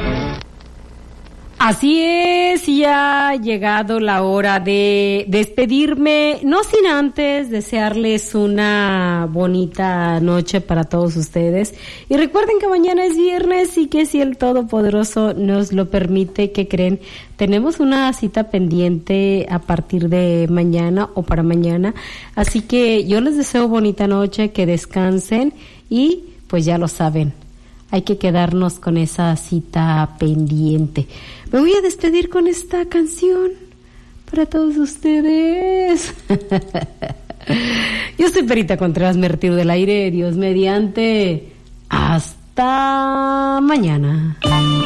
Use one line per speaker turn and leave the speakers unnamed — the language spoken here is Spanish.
Así es, ya ha llegado la hora de despedirme, no sin antes desearles una bonita noche para todos ustedes. Y recuerden que mañana es viernes y que si el Todopoderoso nos lo permite, ¿qué creen? Tenemos una cita pendiente a partir de mañana o para mañana. Así que yo les deseo bonita noche, que descansen y pues ya lo saben. Hay que quedarnos con esa cita pendiente. Me voy a despedir con esta canción para todos ustedes. Yo soy Perita Contreras, me retiro del aire. Dios mediante. Hasta mañana.